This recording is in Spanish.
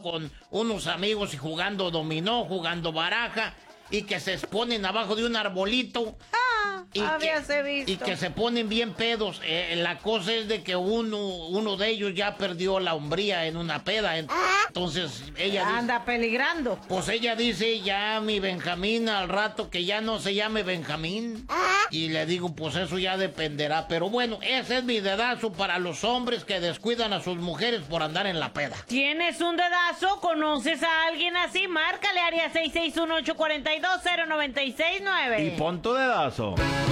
con unos amigos y jugando dominó, jugando baraja, y que se exponen abajo de un arbolito. Y que se ponen bien pedos. La cosa es de que uno de ellos ya perdió la hombría en una peda. Entonces ella anda peligrando. Pues ella dice, ya mi Benjamín al rato que ya no se llame Benjamín. Y le digo, pues eso ya dependerá. Pero bueno, ese es mi dedazo para los hombres que descuidan a sus mujeres por andar en la peda. ¿Tienes un dedazo? ¿Conoces a alguien así? Márcale área 661-842-0969. Y pon tu dedazo.